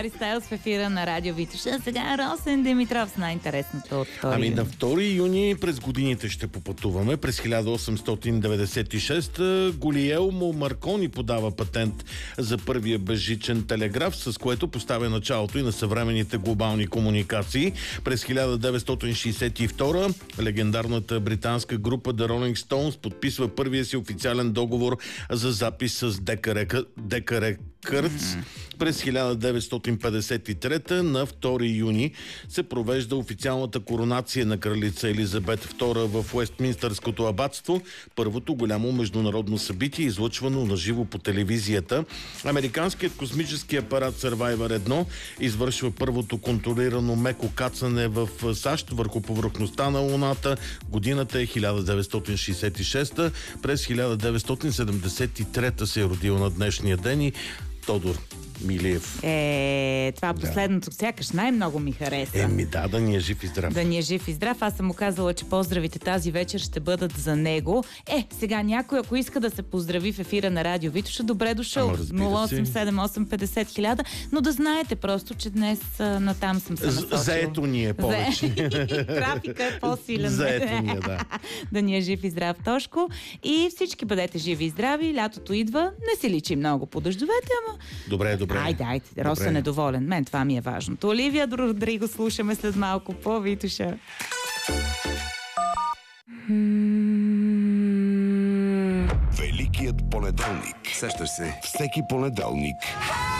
Хари Стайлс в ефира на Радио Витоша. Сега Росен Димитров с най-интересното от 2 юни. На 2 юни през годините ще попътуваме. През 1896 Гулиелмо Маркони подава патент за първия безжичен телеграф, с което поставя началото и на съвременните глобални комуникации. През 1962 легендарната британска група The Rolling Stones подписва първия си официален договор за запис с Decca Records. През 1953 на 2 юни се провежда официалната коронация на кралица Елизабет II в Уестминстърското абатство. Първото голямо международно събитие, излъчвано на живо по телевизията. Американският космически апарат Survivor 1 извършва първото контролирано меко кацане в САЩ върху повърхността на Луната. Годината е 1966. През 1973 се е родил на днешния ден и Тодор Милиев. Това последното сякаш най-много ми хареса. Да ни е жив и здрав. Да ни е жив и здрав. Аз съм му казала, че поздравите тази вечер ще бъдат за него. Сега някой, ако иска да се поздрави в ефира на Радио Витоша, добре дошъл. 087850 но да знаете просто, че днес натам съм се насочила. Заето ни е повече. Графика е по-силен. Заето ни е, да. Да ни е жив и здрав, Тошко. И всички бъдете живи и здрави. Лятото идва. Не се личи много по дъждовете, ама... Добре. Айде, Росен е недоволен. Мен това ми е важното. Оливия Родриго слушаме след малко по Витоша. Великият понеделник. Сещаш се. Всеки понеделник